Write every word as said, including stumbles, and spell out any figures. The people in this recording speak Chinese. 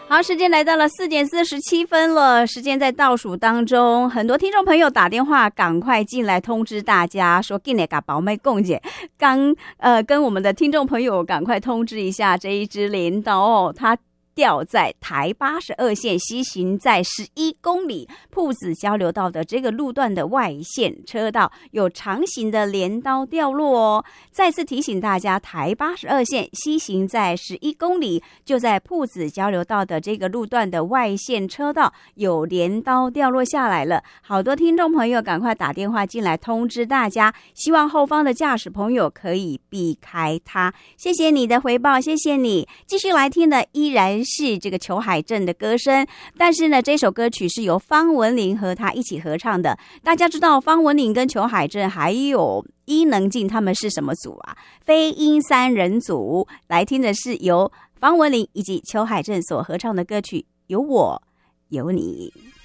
好，时间来到了四点四十七分了，时间在倒数当中，很多听众朋友打电话赶快进来通知大家说给那个宝妹共姐刚呃跟我们的听众朋友赶快通知一下，这一只镰刀哦，它掉在台八十二线西行在十一公里朴子交流道的这个路段的外线车道，有长形的镰刀掉落哦。再次提醒大家，台八十二线西行在十一公里，就在朴子交流道的这个路段的外线车道有镰刀掉落下来了。好多听众朋友赶快打电话进来通知大家，希望后方的驾驶朋友可以避开它。谢谢你的回报，谢谢你。继续来听的依然是这个裘海正的歌声，但是呢，这首歌曲是由方文琳和他一起合唱的。大家知道方文琳跟裘海正还有伊能静他们是什么组啊？飞鹰三人组。来听的是由方文琳以及裘海正所合唱的歌曲《有我有你》。